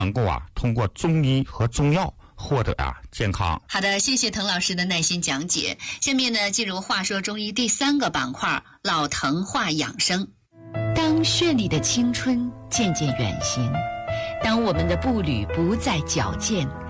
能够通过中医和中药获得健康。 好的，谢谢滕老师的耐心讲解。下面呢，进入话说中医第3个板块，老藤话养生。 当绚丽的青春渐渐远行，当我们的步履不再矫健，